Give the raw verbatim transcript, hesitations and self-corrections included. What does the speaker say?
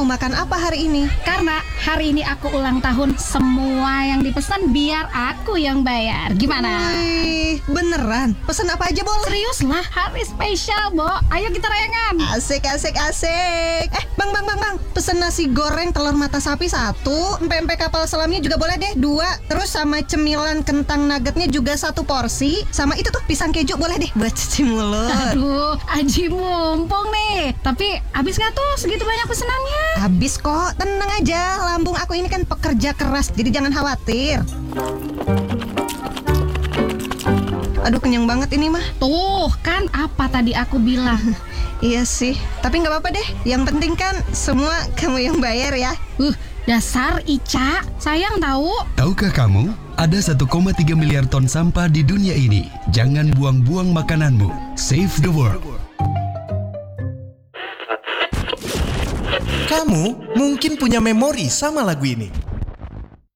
makan apa hari ini? Karena hari ini aku ulang tahun, semua yang dipesan biar aku yang bayar. Gimana? Wih, beneran? Pesan apa aja, Bo? Serius lah, hari spesial, Bo. Ayo kita rayangan. Asik, asik, asik. Eh, Bang, Bang, Bang, Bang. Pesen nasi goreng telur mata sapi satu, empek-empek kapal selamnya juga boleh deh, dua. Terus sama cemilan kentang nuggetnya juga satu porsi. Sama itu tuh pisang keju boleh deh buat cuci mulut. Aduh, Aji mumpung nih. Tapi habis nggak tuh segitu banyak pesenannya? Habis kok, tenang aja. Lambung aku ini kan pekerja keras, jadi jangan khawatir. Aduh, kenyang banget ini mah. Tuh, kan apa tadi aku bilang. Iya sih, tapi nggak apa-apa deh. Yang penting kan semua kamu yang bayar ya. Uh, dasar Ica, sayang tahu. Tahukah kamu, ada satu koma tiga miliar ton sampah di dunia ini. Jangan buang-buang makananmu. Save the world. Kamu mungkin punya memori sama lagu ini.